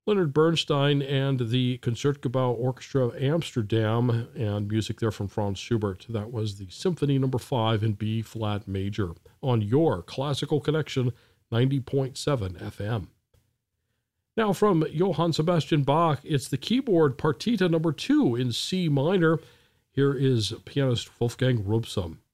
Leonard Bernstein and the Concertgebouw Orchestra Amsterdam, and music there from Franz Schubert. That was the Symphony No. 5 in B-flat major on your Classical Connection 90.7 FM. Now from Johann Sebastian Bach, it's the keyboard Partita No. 2 in C minor. Here is pianist Wolfgang Robson.